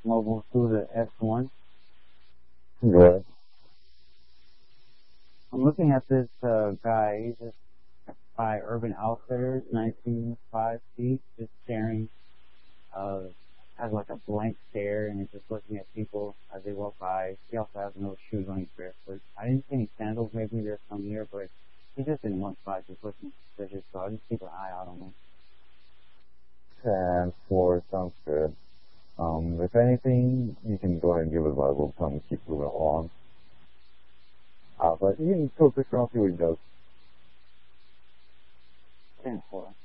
mobile through the S1. Good. I'm looking at this guy. He's just by Urban Outfitters, 19.5 feet, just staring. Has like a blank stare and is just looking at people as they walk by. He also has no shoes on, he's barefoot. I didn't see any sandals. Maybe there's some here, but he's just in one spot, just looking suspicious. So I'll just keep an eye out on him. 10-4 sounds good. If anything, you can go ahead and give it a little time to keep moving along. But you can still pick around, see what he does. 10-4.